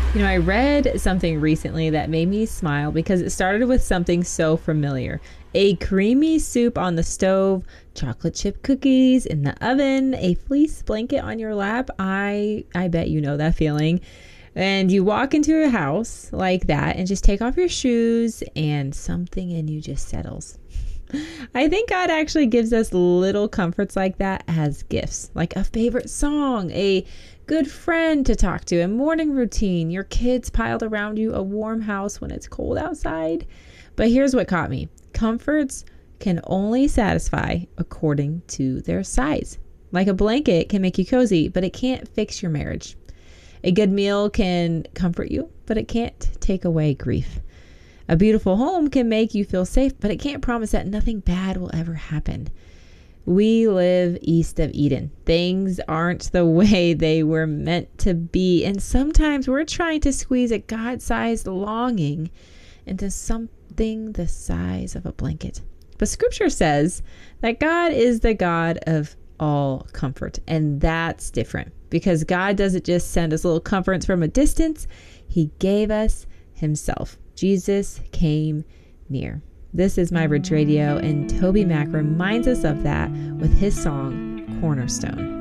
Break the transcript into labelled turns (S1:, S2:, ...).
S1: I read something recently that made me smile because it started with something so familiar. A creamy soup on the stove, chocolate chip cookies in the oven, a fleece blanket on your lap. I bet you know that feeling. And you walk into a house like that and just take off your shoes and something in you just settles. I think God actually gives us little comforts like that as gifts, like a favorite song, a good friend to talk to, a morning routine, your kids piled around you, a warm house when it's cold outside. But here's what caught me. Comforts can only satisfy according to their size. Like a blanket can make you cozy, but it can't fix your marriage. A good meal can comfort you, but it can't take away grief. A beautiful home can make you feel safe, but it can't promise that nothing bad will ever happen. We live east of Eden. Things aren't the way they were meant to be, and sometimes we're trying to squeeze a God-sized longing into something the size of a blanket. But Scripture says that God is the God of all comfort, and that's different because God doesn't just send us little comforts from a distance. He gave us himself. Jesus came near. This is My Bridge Radio, and Toby Mac reminds us of that with his song, Cornerstone.